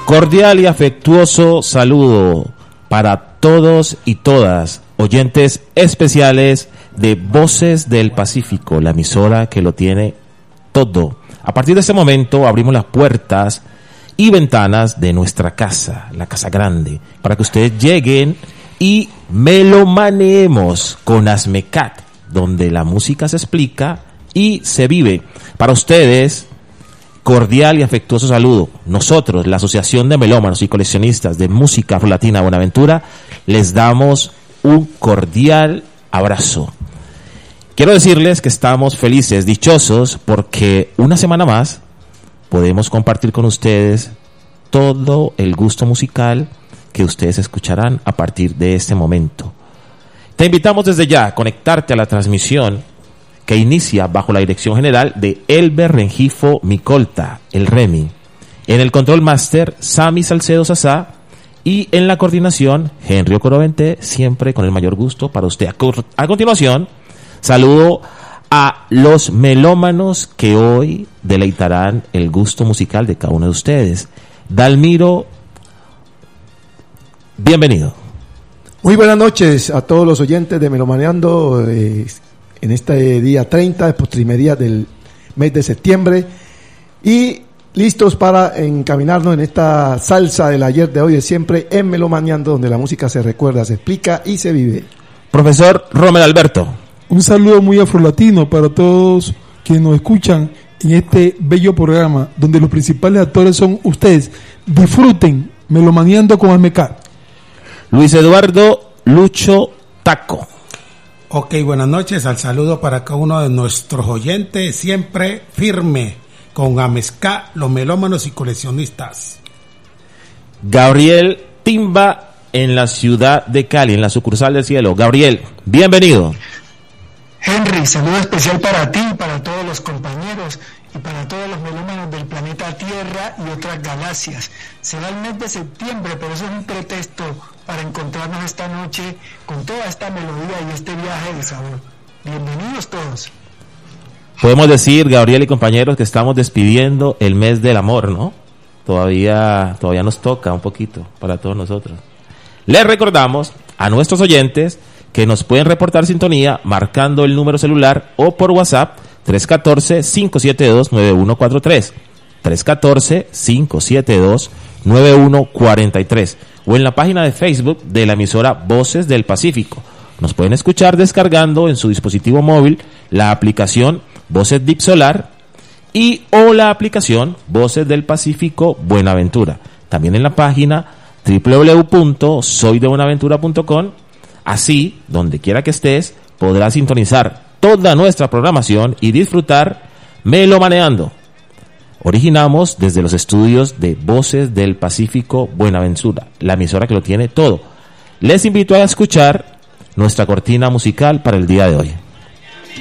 Cordial y afectuoso saludo para todos y todas, oyentes especiales de Voces del Pacífico, la emisora que lo tiene todo. A partir de este momento abrimos las puertas y ventanas de nuestra casa, la casa grande, para que ustedes lleguen y melomaneemos con Asmecat, donde la música se explica y se vive. Para ustedes, cordial y afectuoso saludo. Nosotros, la Asociación de Melómanos y Coleccionistas de Música Afrolatina Buenaventura, les damos un cordial abrazo. Quiero decirles que estamos felices, dichosos, porque una semana más podemos compartir con ustedes todo el gusto musical que ustedes escucharán a partir de este momento. Te invitamos desde ya a conectarte a la transmisión que inicia bajo la dirección general de Elber Rengifo Micolta, el Remy. En el control master, Sami Salcedo Sasá. Y en la coordinación, Henry Ocorovente, siempre con el mayor gusto para usted. A continuación, saludo a los melómanos que hoy deleitarán el gusto musical de cada uno de ustedes. Dalmiro, bienvenido. Muy buenas noches a todos los oyentes de Melomaneando en este día 30, postrimería del mes de septiembre, y listos para encaminarnos en esta salsa del ayer, de hoy, de siempre, en Melomaneando, donde la música se recuerda, se explica y se vive. Profesor Romero Alberto. Un saludo muy afrolatino para todos quienes nos escuchan en este bello programa, donde los principales actores son ustedes. Disfruten Melomaneando con Asmecat. Luis Eduardo Lucho Taco. Ok, buenas noches, al saludo para cada uno de nuestros oyentes, siempre firme con Asmecat, los melómanos y coleccionistas. Gabriel Timba en la ciudad de Cali, en la sucursal del cielo. Gabriel, bienvenido. Henry, saludo especial para ti, para todos los compañeros y para todos los melómanos del planeta Tierra y otras galaxias. Será el mes de septiembre, pero eso es un pretexto para encontrarnos esta noche con toda esta melodía y este viaje de sabor. Bienvenidos todos. Podemos decir, Gabriel y compañeros, que estamos despidiendo el mes del amor, ¿no? Todavía nos toca un poquito para todos nosotros. Les recordamos a nuestros oyentes que nos pueden reportar sintonía marcando el número celular o por WhatsApp 314-572-9143, 314-572-9143, o en la página de Facebook de la emisora Voces del Pacífico. Nos pueden escuchar descargando en su dispositivo móvil la aplicación Voces Deep Solar y o la aplicación Voces del Pacífico Buenaventura. También en la página www.soydebuenaventura.com. Así, donde quiera que estés, podrás sintonizar toda nuestra programación y disfrutar Melomaneando. Originamos desde los estudios de Voces del Pacífico Buenaventura, la emisora que lo tiene todo. Les invito a escuchar nuestra cortina musical para el día de hoy.